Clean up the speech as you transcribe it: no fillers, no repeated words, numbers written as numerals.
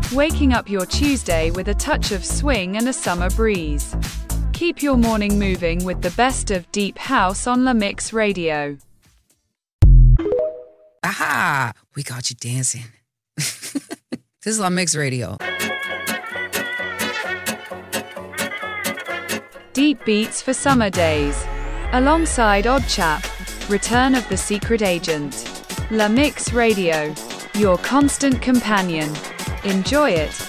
waking up your Tuesday with a touch of swing and a summer breeze. Keep your morning moving with the best of Deep House on La Mix Radio. Aha! We got you dancing. This is La Mix Radio. Deep beats for summer days. Alongside Odd Chap, Return of the Secret Agent. La Mix Radio, your constant companion. Enjoy it.